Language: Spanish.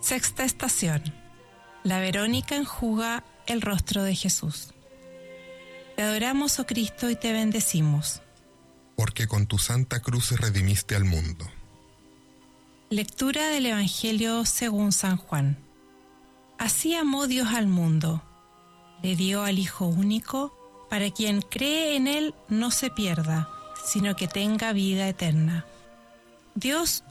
Sexta estación. La Verónica enjuga el rostro de Jesús. Te adoramos, oh Cristo, y te bendecimos. Porque con tu santa cruz redimiste al mundo. Lectura del Evangelio según San Juan. Así amó Dios al mundo. Le dio al Hijo único, para quien cree en Él no se pierda, sino que tenga vida eterna. Dios